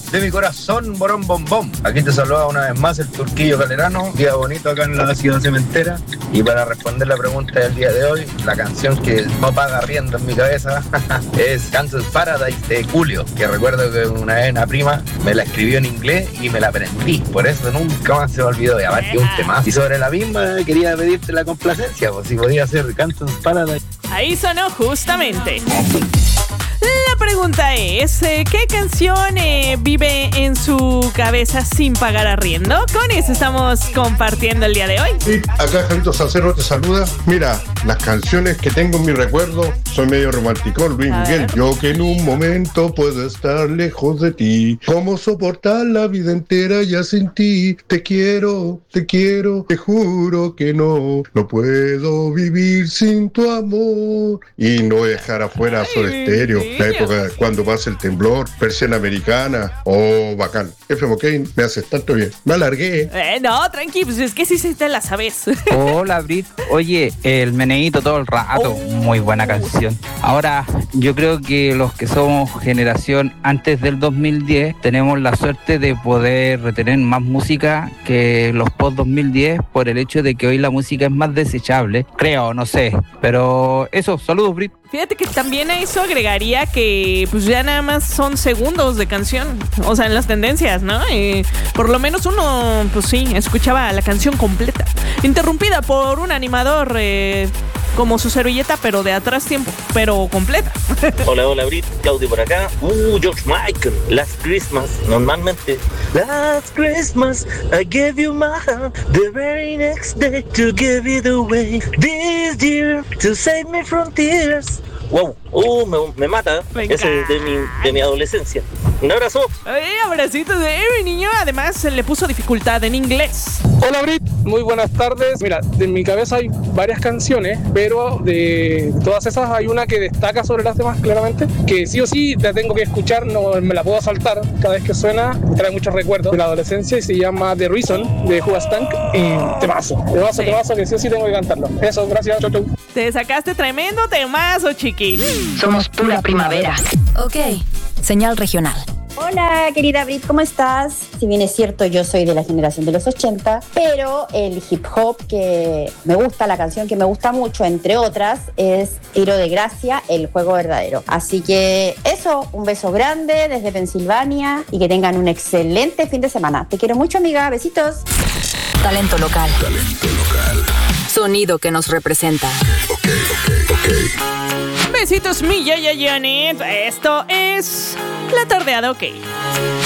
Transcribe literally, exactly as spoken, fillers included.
de mi corazón, Borón Bombón. Aquí te saluda una vez más el Turquillo Calerano, día bonito acá en la ciudad cementera. Y para responder la pregunta del día de hoy, la canción que no paga riendo en mi cabeza es Kansas Paradise de Julio, que recuerdo que una vez una prima me la escribió en inglés y me la aprendí, por eso nunca más se me olvidó. Y aparte un tema. Y sobre la misma quería pedirte la complacencia, pues si podía ser Kansas Paradise. Ahí sonó justamente. La pregunta es, ¿qué canción eh, vive en su cabeza sin pagar arriendo? Con eso estamos compartiendo el día de hoy. Sí, acá Javito Salcero te saluda. Mira, las canciones que tengo en mi recuerdo, soy medio romántico, Luis Miguel. Yo que en un momento puedo estar lejos de ti. ¿Cómo soportar la vida entera ya sin ti? Te quiero, te quiero, te juro que no. No puedo vivir sin tu amor. Y no dejar afuera Soda Stereo. La época cuando pasa el temblor, Persiana Americana, oh, bacán. F M Kane, me haces tanto bien. Me alargué. Eh, no, tranqui, pues es que sí se te la sabes. Hola, Brit. Oye, el meneíto todo el rato. Oh. Muy buena canción. Ahora, yo creo que los que somos generación antes del dos mil diez tenemos la suerte de poder retener más música que los post dos mil diez por el hecho de que hoy la música es más desechable. Creo, no sé. Pero eso, saludos, Brit. Fíjate que también a eso agregaría que pues ya nada más son segundos de canción, o sea, en las tendencias, ¿no? Eh, por lo menos uno, pues sí, escuchaba la canción completa, interrumpida por un animador eh, como su servilleta, pero de atrás tiempo, pero completa. Hola, hola, Brit, Claudio por acá. Uh, George Michael, Last Christmas, normalmente. Last Christmas, I gave you my heart, the very next day to give it away. This year, to save me from tears. Wow, uh, me, me mata. Venga. Ese es de mi, de mi adolescencia. Un abrazo. Ay, abracito de mi niño. Además, se le puso dificultad en inglés. Hola, Brit. Muy buenas tardes. Mira, en mi cabeza hay varias canciones, pero de todas esas hay una que destaca sobre las demás, claramente, que sí o sí la tengo que escuchar, no me la puedo saltar. Cada vez que suena, me trae muchos recuerdos de la adolescencia y se llama The Reason, de Who Tank. Y temazo, temazo, sí. temazo, que sí o sí tengo que cantarlo. Eso, gracias, chau, chau. Te sacaste tremendo temazo, chiqui. Somos pura primavera. Ok, señal regional. Hola, querida Brit, ¿cómo estás? Si bien es cierto, yo soy de la generación de los ochenta, pero el hip hop que me gusta, la canción que me gusta mucho, entre otras, es Tiro de Gracia, El Juego Verdadero. Así que eso, un beso grande desde Pensilvania y que tengan un excelente fin de semana. Te quiero mucho, amiga. Besitos. Talento local. Talento local. Sonido que nos representa. Ok, ok, ok. Besitos, mi Yaya Janet. Esto es La Tardeada OK.